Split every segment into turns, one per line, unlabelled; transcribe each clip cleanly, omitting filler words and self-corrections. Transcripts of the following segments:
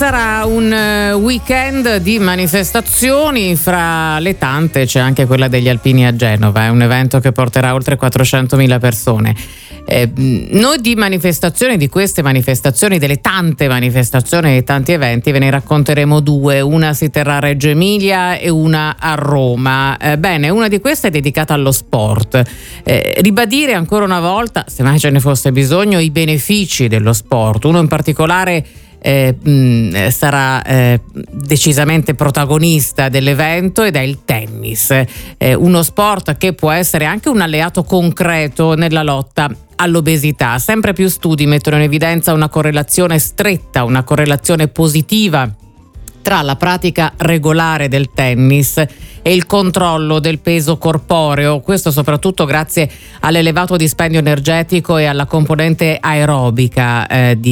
sarà un weekend di manifestazioni, fra le tante c'è anche quella degli alpini a Genova, è un evento che porterà oltre 400.000 persone. Noi di manifestazioni, di queste manifestazioni, delle tante manifestazioni e tanti eventi, ve ne racconteremo due. Una si terrà a Reggio Emilia e una a Roma. Bene, una di queste è dedicata allo sport. Ribadire ancora una volta, se mai ce ne fosse bisogno, i benefici dello sport. Uno in particolare sarà decisamente protagonista dell'evento ed è il tennis, uno sport che può essere anche un alleato concreto nella lotta all'obesità. Sempre più studi mettono in evidenza una correlazione stretta, una correlazione positiva tra la pratica regolare del tennis e il controllo del peso corporeo, questo soprattutto grazie all'elevato dispendio energetico e alla componente aerobica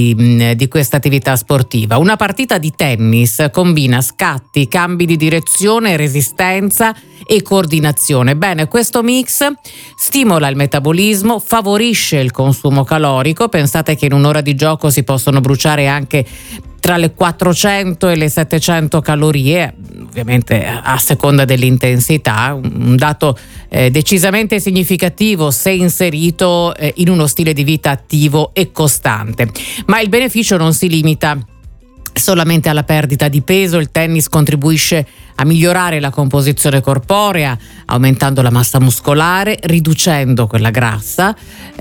di questa attività sportiva. Una partita di tennis combina scatti, cambi di direzione, resistenza e coordinazione. Bene, questo mix stimola il metabolismo, favorisce il consumo calorico. Pensate che in un'ora di gioco si possono bruciare anche tra le 400 e le 700 calorie, ovviamente a seconda dell'intensità, un dato decisamente significativo se inserito in uno stile di vita attivo e costante. Ma il beneficio non si limita solamente alla perdita di peso. Il tennis contribuisce a migliorare la composizione corporea, aumentando la massa muscolare, riducendo quella grassa.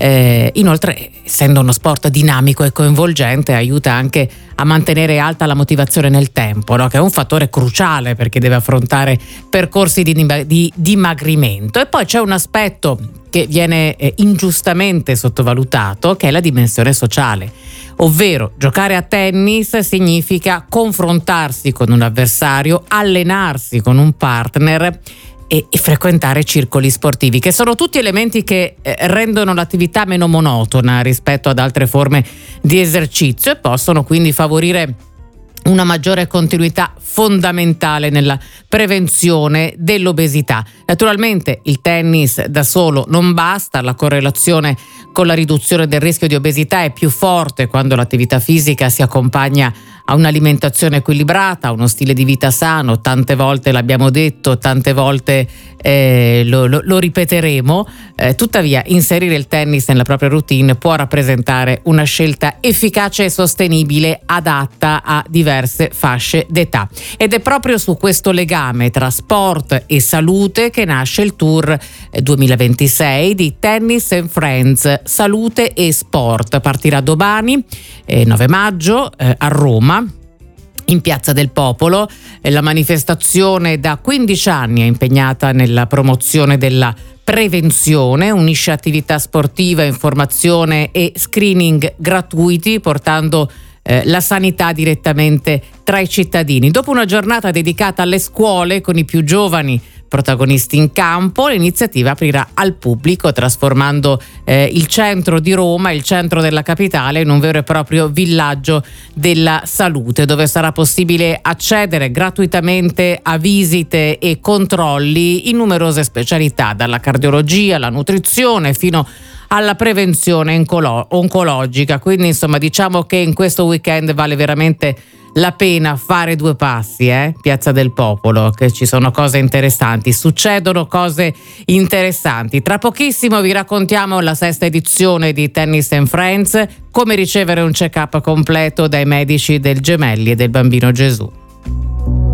Inoltre, essendo uno sport dinamico e coinvolgente, aiuta anche a mantenere alta la motivazione nel tempo, no? Che è un fattore cruciale per chi deve affrontare percorsi di dimagrimento. E poi c'è un aspetto che viene ingiustamente sottovalutato, che è la dimensione sociale. Ovvero, giocare a tennis significa confrontarsi con un avversario, allenarsi con un partner e frequentare circoli sportivi, che sono tutti elementi che rendono l'attività meno monotona rispetto ad altre forme di esercizio e possono quindi favorire una maggiore continuità, fondamentale nella prevenzione dell'obesità. Naturalmente il tennis da solo non basta, la correlazione con la riduzione del rischio di obesità è più forte quando l'attività fisica si accompagna a un'alimentazione equilibrata, a uno stile di vita sano. Tante volte l'abbiamo detto, tante volte lo ripeteremo, tuttavia inserire il tennis nella propria routine può rappresentare una scelta efficace e sostenibile, adatta a diverse fasce d'età. Ed è proprio su questo legame tra sport e salute che nasce il tour 2026 di Tennis and Friends, salute e sport. Partirà domani, 9 maggio, a Roma, in Piazza del Popolo. La manifestazione da 15 anni è impegnata nella promozione della prevenzione, unisce attività sportiva, informazione e screening gratuiti, portando la sanità direttamente tra i cittadini. Dopo una giornata dedicata alle scuole con i più giovani protagonisti in campo, l'iniziativa aprirà al pubblico, trasformando il centro di Roma, il centro della capitale, in un vero e proprio villaggio della salute, dove sarà possibile accedere gratuitamente a visite e controlli in numerose specialità, dalla cardiologia alla nutrizione fino alla prevenzione oncologica. Quindi insomma, diciamo che in questo weekend vale veramente la pena fare due passi, Piazza del Popolo, che ci sono cose interessanti, succedono cose interessanti. Tra pochissimo vi raccontiamo la 6ª edizione di Tennis and Friends, come ricevere un check-up completo dai medici del Gemelli e del Bambino Gesù.